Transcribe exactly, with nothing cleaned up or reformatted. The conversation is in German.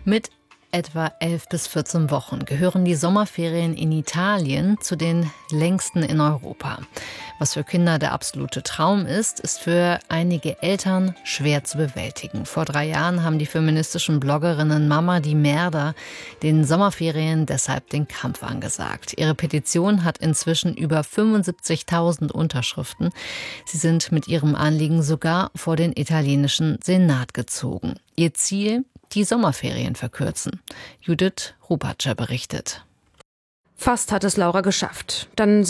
Mit etwa elf bis vierzehn Wochen gehören die Sommerferien in Italien zu den längsten in Europa. Was für Kinder der absolute Traum ist, ist für einige Eltern schwer zu bewältigen. Vor drei Jahren haben die feministischen Bloggerinnen Mama di Merda den Sommerferien deshalb den Kampf angesagt. Ihre Petition hat inzwischen über fünfundsiebzigtausend Unterschriften. Sie sind mit ihrem Anliegen sogar vor den italienischen Senat gezogen. Ihr Ziel: die Sommerferien verkürzen. Judith Rupatscher berichtet. Fast hat es Laura geschafft. Dann